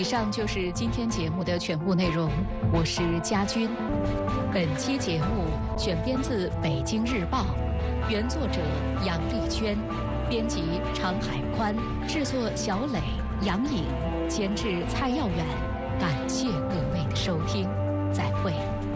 上就是今天节目的全部内容，我是佳君。本期节目选编自《北京日报》，原作者杨丽娟，编辑常海宽，制作小磊、杨颖，监制蔡耀远。感谢各位的收听，再会。